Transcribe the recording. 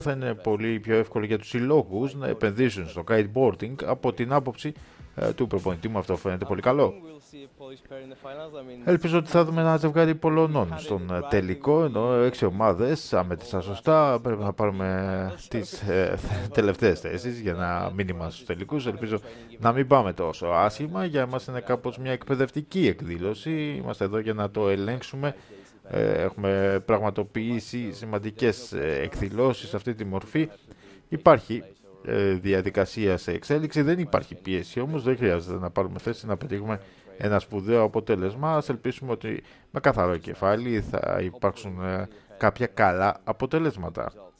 θα είναι πολύ πιο εύκολο για τους συλλόγους να επενδύσουν στο kiteboarding από την άποψη του προπονητή μου. Αυτό φαίνεται πολύ καλό. Ελπίζω ότι θα δούμε ένα ζευγάρι Πολωνών στον τελικό, ενώ 6 ομάδες, αν μέτρησα σωστά, πρέπει να πάρουμε τις τελευταίες θέσεις για να μην είμαστε στους τελικούς. Ελπίζω να μην πάμε τόσο άσχημα. Για εμάς είναι κάπως μια εκπαιδευτική εκδήλωση. Είμαστε εδώ για να το ελέγξουμε. Έχουμε πραγματοποιήσει σημαντικές εκδηλώσεις σε αυτή τη μορφή. Υπάρχει διαδικασία σε εξέλιξη, δεν υπάρχει πίεση όμως, δεν χρειάζεται να πάρουμε θέση να πετύχουμε ένα σπουδαίο αποτέλεσμα. Ας ελπίσουμε ότι με καθαρό κεφάλι θα υπάρξουν κάποια καλά αποτελέσματα.